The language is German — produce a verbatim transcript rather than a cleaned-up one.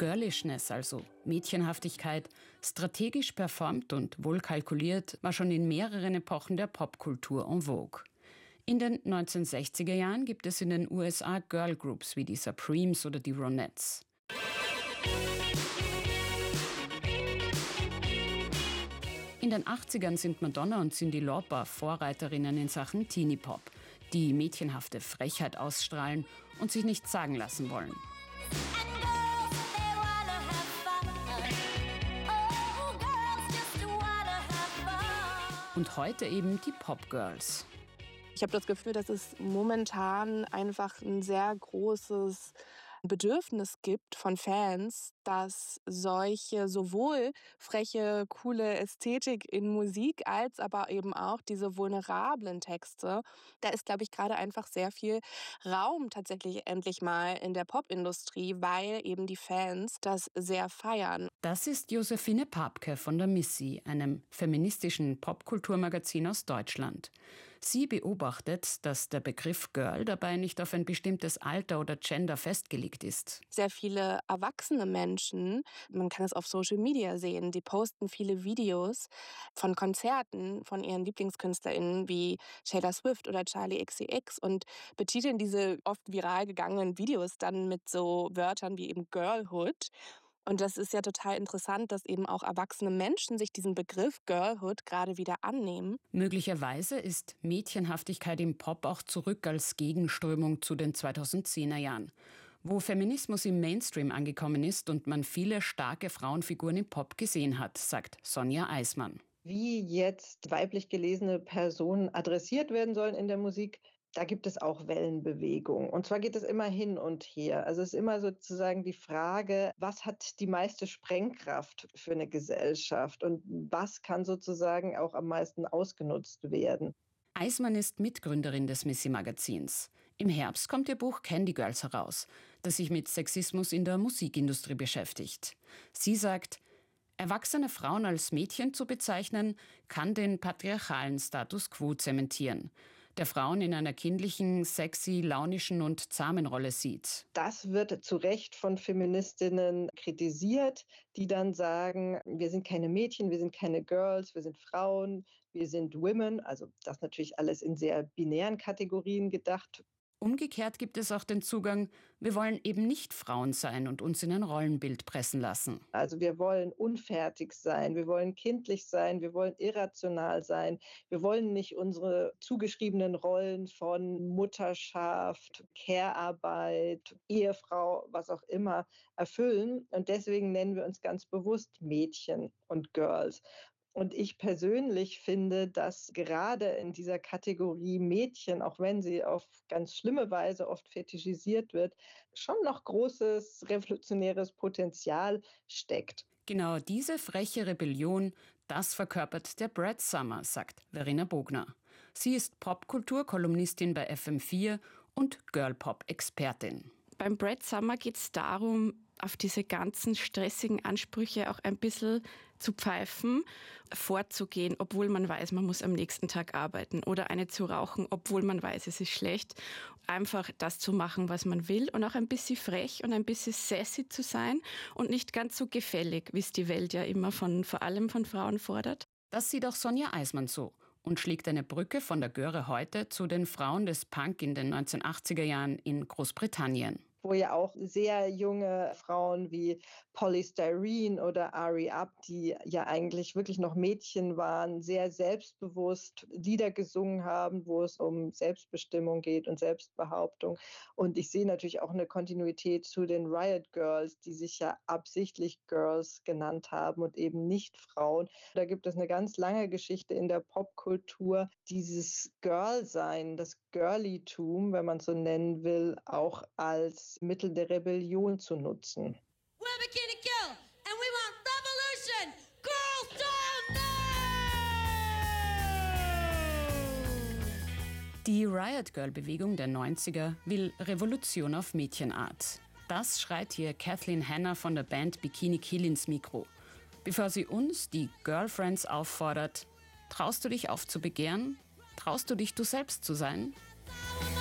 Girlishness, also Mädchenhaftigkeit, strategisch performt und wohl kalkuliert, war schon in mehreren Epochen der Popkultur en vogue. In den neunzehnhundertsechziger Jahren gibt es in den U S A Girlgroups wie die Supremes oder die Ronettes. In den achtzigern sind Madonna und Cyndi Lauper Vorreiterinnen in Sachen Teenie-Pop, die mädchenhafte Frechheit ausstrahlen und sich nichts sagen lassen wollen. Und heute eben die Pop-Girls. Ich habe das Gefühl, dass es momentan einfach ein sehr großes Bedürfnis gibt von Fans, dass solche sowohl freche, coole Ästhetik in Musik als aber eben auch diese vulnerablen Texte. Da ist, glaube ich, gerade einfach sehr viel Raum tatsächlich endlich mal in der Popindustrie, weil eben die Fans das sehr feiern. Das ist Josephine Papke von der Missy, einem feministischen Popkulturmagazin aus Deutschland. Sie beobachtet, dass der Begriff Girl dabei nicht auf ein bestimmtes Alter oder Gender festgelegt ist. Sehr viele erwachsene Menschen, man kann es auf Social Media sehen, die posten viele Videos von Konzerten von ihren LieblingskünstlerInnen wie Taylor Swift oder Charli X C X und betiteln diese oft viral gegangenen Videos dann mit so Wörtern wie eben Girlhood. Und das ist ja total interessant, dass eben auch erwachsene Menschen sich diesen Begriff Girlhood gerade wieder annehmen. Möglicherweise ist Mädchenhaftigkeit im Pop auch zurück als Gegenströmung zu den zweitausendzehner Jahren, wo Feminismus im Mainstream angekommen ist und man viele starke Frauenfiguren im Pop gesehen hat, sagt Sonja Eismann. Wie jetzt weiblich gelesene Personen adressiert werden sollen in der Musik, da gibt es auch Wellenbewegungen. Und zwar geht es immer hin und her. Also es ist immer sozusagen die Frage, was hat die meiste Sprengkraft für eine Gesellschaft und was kann sozusagen auch am meisten ausgenutzt werden. Eismann ist Mitgründerin des Missy-Magazins. Im Herbst kommt ihr Buch Candy Girls heraus, das sich mit Sexismus in der Musikindustrie beschäftigt. Sie sagt, erwachsene Frauen als Mädchen zu bezeichnen, kann den patriarchalen Status quo zementieren, der Frauen in einer kindlichen, sexy, launischen und zahmen Rolle sieht. Das wird zu Recht von Feministinnen kritisiert, die dann sagen, wir sind keine Mädchen, wir sind keine Girls, wir sind Frauen, wir sind Women. Also das natürlich alles in sehr binären Kategorien gedacht. Umgekehrt gibt es auch den Zugang, wir wollen eben nicht Frauen sein und uns in ein Rollenbild pressen lassen. Also wir wollen unfertig sein, wir wollen kindlich sein, wir wollen irrational sein. Wir wollen nicht unsere zugeschriebenen Rollen von Mutterschaft, Care-Arbeit, Ehefrau, was auch immer erfüllen. Und deswegen nennen wir uns ganz bewusst Mädchen und Girls. Und ich persönlich finde, dass gerade in dieser Kategorie Mädchen, auch wenn sie auf ganz schlimme Weise oft fetischisiert wird, schon noch großes revolutionäres Potenzial steckt. Genau diese freche Rebellion, das verkörpert der Brad Summer, sagt Verena Bogner. Sie ist Popkultur-Kolumnistin bei F M vier und Girlpop-Expertin. Beim Brad Summer geht es darum, auf diese ganzen stressigen Ansprüche auch ein bisschen zu pfeifen, vorzugehen, obwohl man weiß, man muss am nächsten Tag arbeiten oder eine zu rauchen, obwohl man weiß, es ist schlecht. Einfach das zu machen, was man will und auch ein bisschen frech und ein bisschen sassy zu sein und nicht ganz so gefällig, wie es die Welt ja immer von, vor allem von Frauen fordert. Das sieht auch Sonja Eismann so und schlägt eine Brücke von der Göre heute zu den Frauen des Punk in den neunzehnhundertachtziger Jahren in Großbritannien. Wo ja auch sehr junge Frauen wie Polly Styrene oder Ari Up, die ja eigentlich wirklich noch Mädchen waren, sehr selbstbewusst Lieder gesungen haben, wo es um Selbstbestimmung geht und Selbstbehauptung. Und ich sehe natürlich auch eine Kontinuität zu den Riot Girls, die sich ja absichtlich Girls genannt haben und eben nicht Frauen. Da gibt es eine ganz lange Geschichte in der Popkultur, dieses Girl-Sein, das Girlytum, wenn man es so nennen will, auch als Mittel der Rebellion zu nutzen. We're Bikini Kill and we want revolution! Girls don't know! Die Riot Girl-Bewegung der neunziger will Revolution auf Mädchenart. Das schreit hier Kathleen Hanna von der Band Bikini Kill ins Mikro. Bevor sie uns, die Girlfriends, auffordert, traust du dich aufzubegehren? Traust du dich, du selbst zu sein?